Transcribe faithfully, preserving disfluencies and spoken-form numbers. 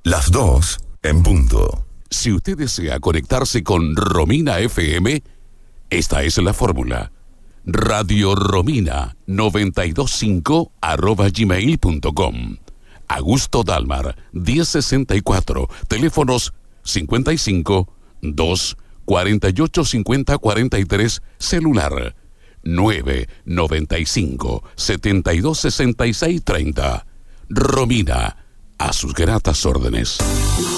Las dos en punto. Si usted desea conectarse con Romina F M, esta es la fórmula. Radio Romina noventa y dos punto cinco arroba gmail punto com. Augusto Dalmar, diez sesenta y cuatro, teléfonos cincuenta y cinco, dos, cuarenta y ocho, cincuenta, cuarenta y tres, celular nueve, noventa y cinco, setenta y dos, sesenta y seis, treinta. Romina, a sus gratas órdenes.